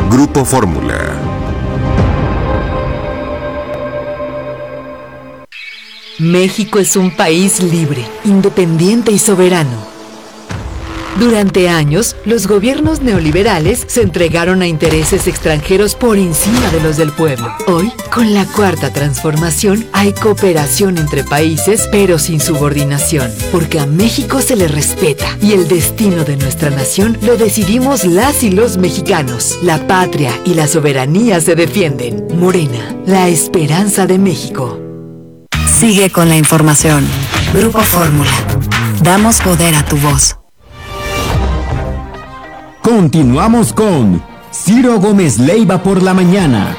Grupo Fórmula. México es un país libre, independiente y soberano. Durante años, los gobiernos neoliberales se entregaron a intereses extranjeros por encima de los del pueblo. Hoy, con la Cuarta Transformación, hay cooperación entre países, pero sin subordinación, porque a México se le respeta y el destino de nuestra nación lo decidimos las y los mexicanos. La patria y la soberanía se defienden. Morena, la esperanza de México. Sigue con la información. Grupo Fórmula. Damos poder a tu voz. Continuamos con Ciro Gómez Leiva por la mañana.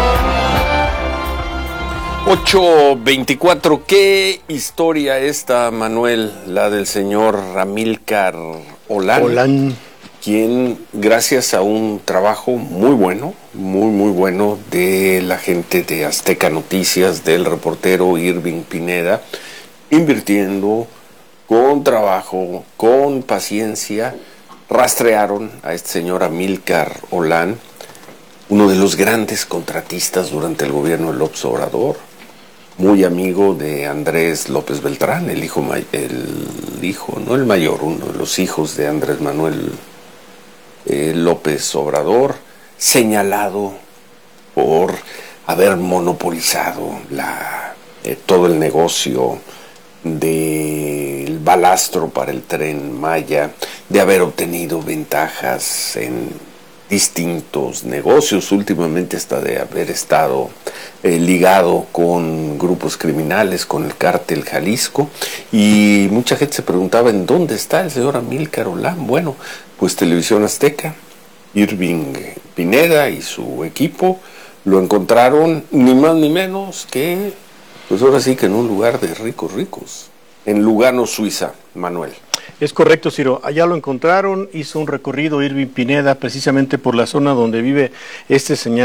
8:24. ¿Qué historia esta, Manuel? La del señor Amílcar Olán, quien, gracias a un trabajo muy bueno, muy bueno, de la gente de Azteca Noticias, del reportero Irving Pineda, invirtiendo con trabajo, con paciencia, rastrearon a este señor Amílcar Olán, uno de los grandes contratistas durante el gobierno de López Obrador, muy amigo de Andrés López Beltrán, el hijo, no el mayor, uno de los hijos de Andrés Manuel López Obrador, señalado por haber monopolizado todo el negocio del balastro para el Tren Maya, de haber obtenido ventajas en distintos negocios, últimamente hasta de haber estado ligado con grupos criminales, con el cártel Jalisco, y mucha gente se preguntaba en dónde está el señor Amílcar Olán. Bueno, pues Televisión Azteca, Irving Pineda y su equipo lo encontraron ni más ni menos que, pues ahora sí que en un lugar de ricos, en Lugano, Suiza, Manuel. Es correcto, Ciro. Allá lo encontraron, hizo un recorrido Irving Pineda precisamente por la zona donde vive este señor